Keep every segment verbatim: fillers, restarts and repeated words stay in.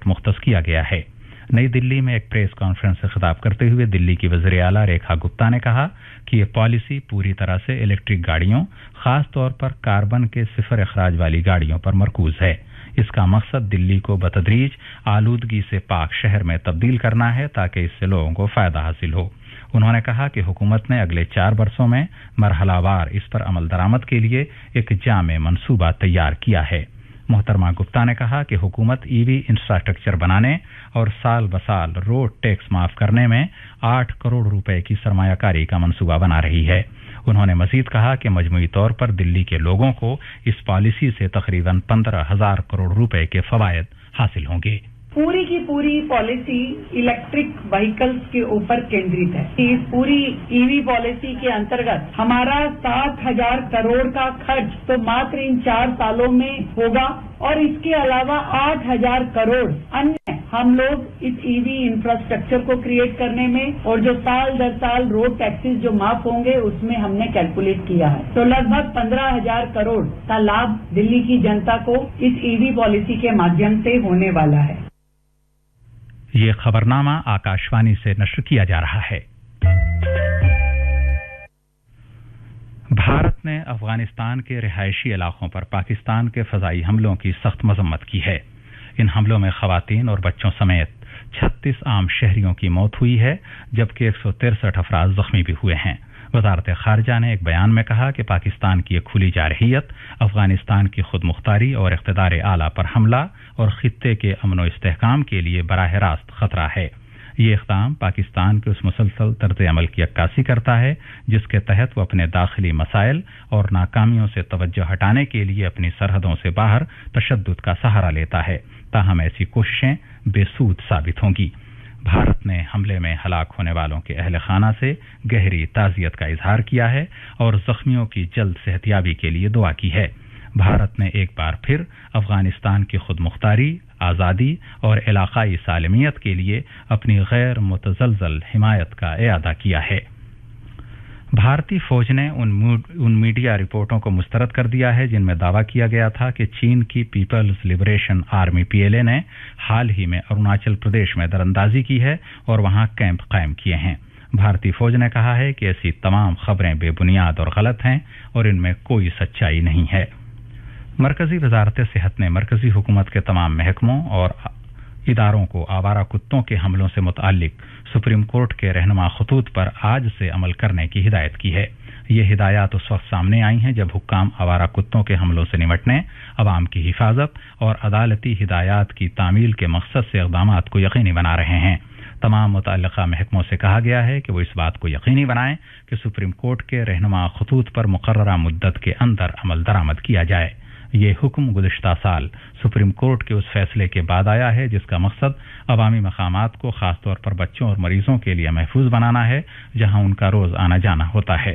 Budget मुख्तस किया गया है। नई दिल्ली में एक प्रेस कॉन्फ्रेंस से खिताब करते हुए दिल्ली की वज़ीर आला रेखा गुप्ता ने कहा कि ये पॉलिसी पूरी तरह से इलेक्ट्रिक गाड़ियों, खास तौर पर कार्बन के सिफर अखराज वाली गाड़ियों पर मरकूज है। इसका मकसद दिल्ली को बतदरीज आलूदगी से पाक शहर में तब्दील करना है ताकि इससे लोगों को फायदा हासिल हो। उन्होंने कहा कि हुकूमत ने अगले चार वर्षों में मरहलावार इस पर अमल दरामद के लिए एक जामे मंसूबा तैयार किया है। मोहतरमा गुप्ता ने कहा कि हुकूमत ईवी इंफ्रास्ट्रक्चर बनाने और साल बसाल रोड टैक्स माफ करने में आठ करोड़ रुपए की सरमायाकारी का मंसूबा बना रही है। उन्होंने मजीद कहा कि मजमूई तौर पर दिल्ली के लोगों को इस पॉलिसी से तकरीबन पंद्रह हजार करोड़ रुपए के फवायद हासिल होंगे। पूरी की पूरी पॉलिसी इलेक्ट्रिक व्हीकल्स के ऊपर केंद्रित है। इस पूरी ईवी पॉलिसी के अंतर्गत हमारा सात हजार करोड़ का खर्च तो मात्र इन चार सालों में होगा और इसके अलावा आठ हजार करोड़ अन्य हम लोग इस ईवी इंफ्रास्ट्रक्चर को क्रिएट करने में और जो साल दर साल रोड टैक्सेस जो माफ होंगे उसमें हमने कैलकुलेट किया है। तो लगभग पंद्रह हजार करोड़ का लाभ दिल्ली की जनता को इस ईवी पॉलिसी के माध्यम से होने वाला है। ये खबरनामा आकाशवाणी से नश्र किया जा रहा है। भारत ने अफगानिस्तान के रिहायशी इलाकों पर पाकिस्तान के फजाई हमलों की सख्त मजम्मत की है। इन हमलों में खवातीन और बच्चों समेत छत्तीस आम शहरियों की मौत हुई है, जबकि एक सौ तिरसठ अफराद जख्मी भी हुए हैं। वजारत खारजा ने एक बयान में कहा कि पाकिस्तान की खुली जारहियत अफगानिस्तान की खुद मुख्तारी और इख्तिदार आला पर हमला और खित्ते के अमन व इस्तेहकाम के लिए बराह रास्त खतरा है। ये इक़दाम पाकिस्तान के उस मुसलसल तर्ज अमल की अक्कासी करता है जिसके तहत वो अपने दाखिली मसाइल और नाकामियों से तवज्जो हटाने के लिए अपनी सरहदों से बाहर तशद्दुद का सहारा लेता है। ताहम ऐसी कोशिशें बेसूद साबित होंगी। भारत ने हमले में हलाक होने वालों के अहल खाना से गहरी ताज़ियत का इजहार किया है और जख्मियों की जल्द सेहतयाबी के लिए दुआ की है। भारत ने एक बार फिर अफगानिस्तान की खुद मुख्तारी, आज़ादी और इलाकाई सालमियत के लिए अपनी गैर मुतज़लज़ल हिमायत का इआदा किया है। भारतीय फौज ने उन, उन मीडिया रिपोर्टों को मुस्तरद कर दिया है जिनमें दावा किया गया था कि चीन की पीपल्स लिबरेशन आर्मी पीएलए ने हाल ही में अरुणाचल प्रदेश में दरअंदाजी की है और वहां कैंप कायम किए हैं। भारतीय फौज ने कहा है कि ऐसी तमाम खबरें बेबुनियाद और गलत हैं और इनमें कोई सच्चाई नहीं है। मरकजी वजारत सेहत ने मरकजी हुकूमत के तमाम महकमों और इदारों को आवारा कुत्तों के हमलों से मुताल्लिक सुप्रीम कोर्ट के रहनुमा खतूत पर आज से अमल करने की हिदायत की है। ये हिदायत उस वक्त सामने आई हैं जब हुक्काम आवारा कुत्तों के हमलों से निपटने, अवाम की हिफाजत और अदालती हिदायत की तामील के मकसद से इक़दामात को यकीनी बना रहे हैं। तमाम मुतल्लिका महकमों से कहा गया है कि वो इस बात को यकीनी बनाएं कि सुप्रीम कोर्ट के रहनुमा खतूत पर मुकर्ररा मुद्दत के अंदर अमल दरामद किया जाए। ये हुक्म गुज़िश्ता साल सुप्रीम कोर्ट के उस फैसले के बाद आया है जिसका मकसद अवामी मकामात को खासतौर पर बच्चों और मरीजों के लिए महफूज बनाना है जहां उनका रोज आना जाना होता है।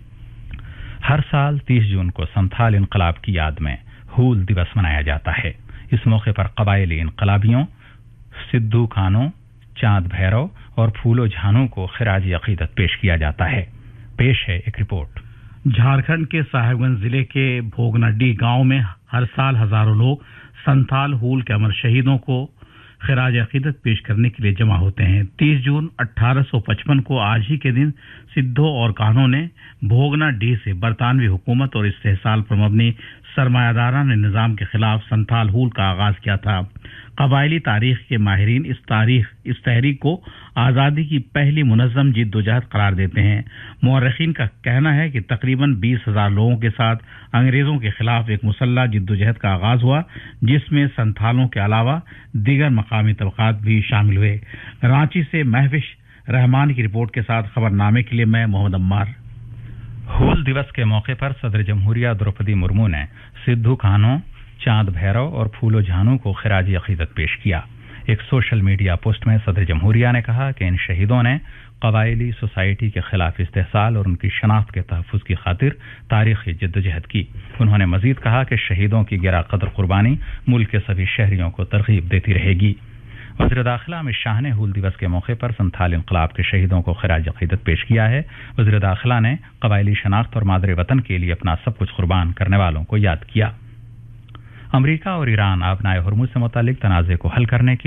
हर साल तीस जून को संथाल इनकलाब की याद में हूल दिवस मनाया जाता है। इस मौके पर कबायली इनकलाबियों सिद्धू खानों, चांद भैरव और फूलो झानू को खिराजी अकीदत पेश किया जाता है। पेश है एक रिपोर्ट। झारखंड के साहेबगंज जिले के भोगनड्डी गांव में हर साल हजारों लोग संथाल हूल के अमर शहीदों को खिराज अकीदत पेश करने के लिए जमा होते हैं। तीस जून अठारह सौ पचपन को आज ही के दिन सिद्धो और कान्हों ने भोगनाडीह से बरतानवी हुकूमत और इस्तेहसाल पर मबनी सरमायादाराना निज़ाम के खिलाफ संथाल हूल का आगाज किया था। कबायली तारीख के माहिरीन इस तारीख इस तहरीक को आज़ादी की पहली मुनज़्ज़म जिद्दोजहद करार देते हैं। मुअर्रिखीन का कहना है कि तकरीबन बीस हजार लोगों के साथ अंग्रेजों के खिलाफ एक मुसल्लह जिद्दोजहद का आगाज हुआ जिसमें संथालों के अलावा दीगर मकामी तबकात भी शामिल हुए। रांची से महविश रहमान की रिपोर्ट के साथ खबरनामे के लिए मैं मोहम्मद अम्मार। हूल दिवस के मौके पर सदर जमहूरिया द्रौपदी मुर्मू ने सिद्धू खानों, चांद भैरव और फूलो झानू को खिराजी अकीदत पेश किया। एक सोशल मीडिया पोस्ट में सदर जमहूरिया ने कहा कि इन शहीदों ने कबायली सोसाइटी के खिलाफ इस्तेहसाल और उनकी शनाख्त के तहफ़्फ़ुज़ की खातिर तारीखी जद्दोजहद की। उन्होंने मजीद कहा कि शहीदों की गिरा कदर कुर्बानी मुल्क के सभी शहरियों को तरगीब देती रहेगी। वज़ीर दाखिला अमित शाह ने हूल दिवस के मौके पर संथाल इंक़लाब के शहीदों को खिराज अक़ीदत पेश किया है। वज़ीर दाखिला ने कबायली शनाख्त और मादरे वतन के लिए अपना सब कुछ कुर्बान करने वालों को याद किया। अमरीका और ईरान आबनाए हुर्मुज़ से मुतालिक तनाज़े को हल करने के